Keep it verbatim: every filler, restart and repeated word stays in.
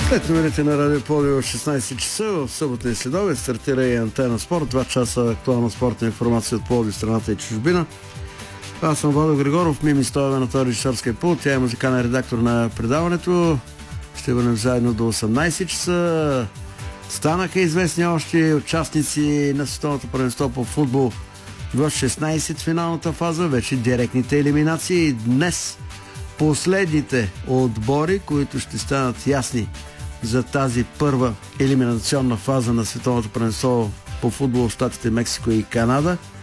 След новините на Радио Пловдив в шестнайсет часа в събота и следобед стартира и Антена Спорт. Два часа актуална спортна информация от Пловдив, страната и чужбина. Аз съм Владо Григоров, Мими Стоева на този режисьорския пулт. Тя е музикален редактор на предаването. Ще бъдем заедно до осемнайсет часа. Станаха известни още участници на световното първенство по футбол в шестнайсет финалната фаза, вече директните елиминации. Днес последните отбори, които ще станат ясни за тази първа елиминационна фаза на световното първенство по футбол в щатите Мексико и Канада.